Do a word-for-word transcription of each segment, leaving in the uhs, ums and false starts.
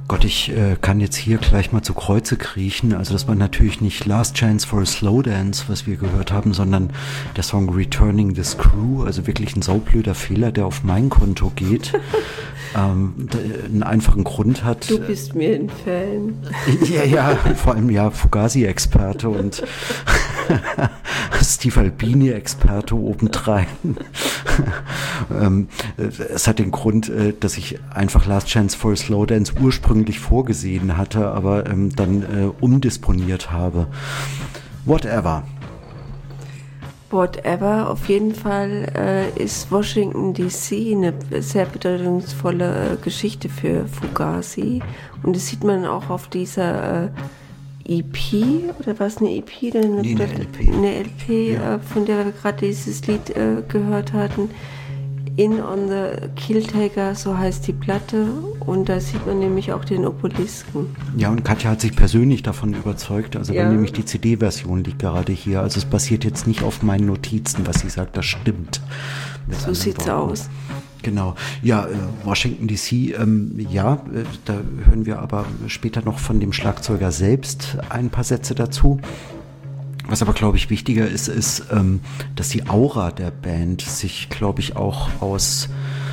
Gott, ich äh, kann jetzt hier gleich mal zu Kreuze kriechen. Also das war natürlich nicht Last Chance for a Slow Dance, was wir gehört haben, sondern der Song Returning the Screw. Also wirklich ein saublöder Fehler, der auf mein Konto geht. ähm, einen einfachen Grund hat. Du bist mir ein Fan. Ja, ja, vor allem ja Fugazi-Experte und Steve Albini-Experte obendrein. ähm, es hat den Grund, äh, dass ich einfach Last Chance for a Slow Dance ursprünglich vorgesehen hatte, aber ähm, dann äh, umdisponiert habe. Whatever. Whatever, auf jeden Fall äh, ist Washington D C eine sehr bedeutungsvolle äh, Geschichte für Fugazi. Und das sieht man auch auf dieser äh, E P, oder war es eine E P? Eine, nee, eine L P. Eine L P, ja. äh, von der wir gerade dieses Lied äh, gehört hatten. In on the Killtaker, so heißt die Platte. Und da sieht man nämlich auch den Obelisken. Ja, und Katja hat sich persönlich davon überzeugt. Also ja. weil nämlich die C D-Version liegt gerade hier. Also es basiert jetzt nicht auf meinen Notizen, was sie sagt, das stimmt. So sieht's Worten. aus. Genau. Ja, äh, Washington D C, ähm, ja, äh, da hören wir aber später noch von dem Schlagzeuger selbst ein paar Sätze dazu. Was aber, glaube ich, wichtiger ist, ist, ähm, dass die Aura der Band sich, glaube ich, auch aus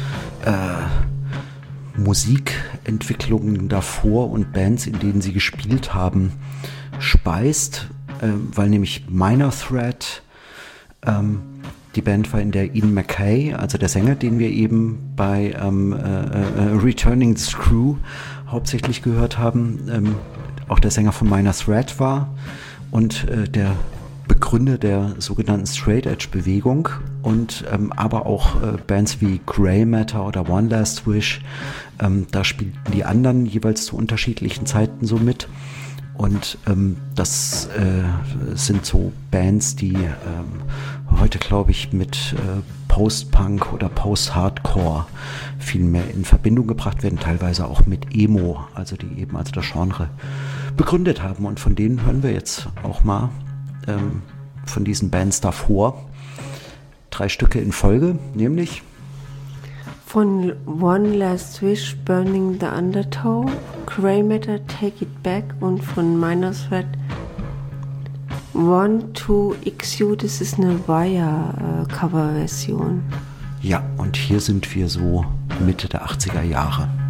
äh, Musikentwicklungen davor und Bands, in denen sie gespielt haben, speist, äh, weil nämlich Minor Threat, ähm, die Band war, in der Ian MacKaye, also der Sänger, den wir eben bei ähm, äh, äh, Returning the Screw hauptsächlich gehört haben, ähm, auch der Sänger von Minor Threat war. Und äh, der Begründer der sogenannten Straight Edge Bewegung und ähm, aber auch äh, Bands wie Grey Matter oder One Last Wish, ähm, da spielten die anderen jeweils zu unterschiedlichen Zeiten so mit. Und ähm, das äh, sind so Bands, die ähm, heute, glaube ich, mit äh, Post-Punk oder Post-Hardcore viel mehr in Verbindung gebracht werden, teilweise auch mit Emo, also die eben also das Genre begründet haben. Und von denen hören wir jetzt auch mal ähm, von diesen Bands davor drei Stücke in Folge, nämlich von One Last Wish, Burning the Undertow, Grey Matter, Take It Back und von Minor Threat One to X U, das ist eine Wire-Cover-Version. Ja, und hier sind wir so Mitte der achtziger Jahre.